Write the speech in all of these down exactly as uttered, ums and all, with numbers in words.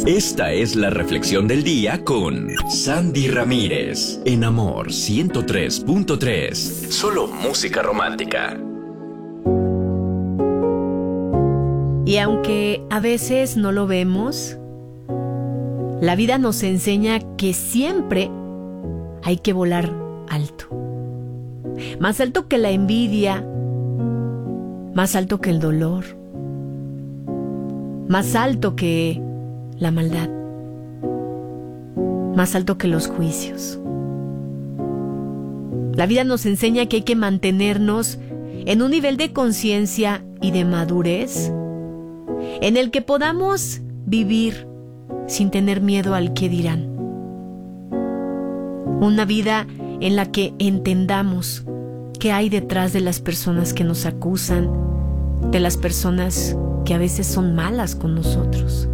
Esta es la reflexión del día con Sandy Ramírez en Amor ciento tres punto tres. Solo música romántica. Y aunque a veces no lo vemos, la vida nos enseña que siempre hay que volar alto. Más alto que la envidia, más alto que el dolor, más alto que la maldad, más alto que los juicios. La vida nos enseña que hay que mantenernos en un nivel de conciencia y de madurez en el que podamos vivir sin tener miedo al qué dirán. Una vida en la que entendamos qué hay detrás de las personas que nos acusan, de las personas que a veces son malas con nosotros.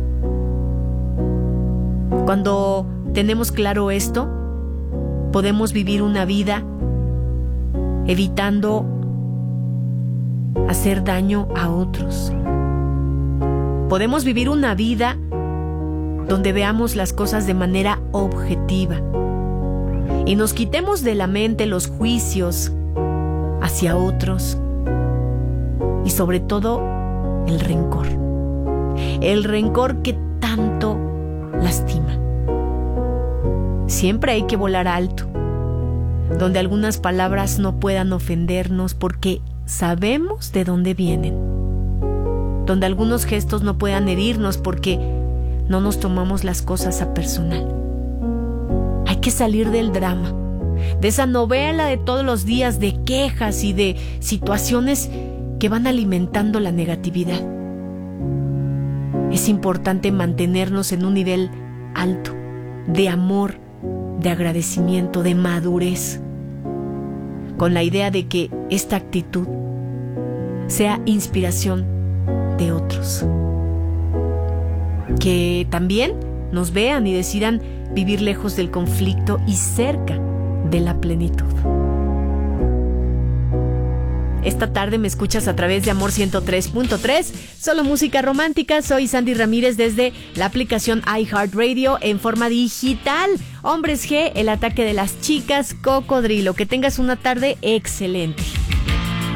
Cuando tenemos claro esto, podemos vivir una vida evitando hacer daño a otros. Podemos vivir una vida donde veamos las cosas de manera objetiva y nos quitemos de la mente los juicios hacia otros y sobre todo el rencor. El rencor que tanto lastima. Siempre hay que volar alto, donde algunas palabras no puedan ofendernos porque sabemos de dónde vienen, donde algunos gestos no puedan herirnos porque no nos tomamos las cosas a personal. Hay que salir del drama, de esa novela de todos los días de quejas y de situaciones que van alimentando la negatividad. Es importante mantenernos en un nivel alto, de amor, de agradecimiento, de madurez, con la idea de que esta actitud sea inspiración de otros, que también nos vean y decidan vivir lejos del conflicto y cerca de la plenitud. Esta tarde me escuchas a través de Amor ciento tres punto tres, solo música romántica. Soy Sandy Ramírez desde la aplicación iHeartRadio en forma digital. Hombres G, el ataque de las chicas, Cocodrilo. Que tengas una tarde excelente.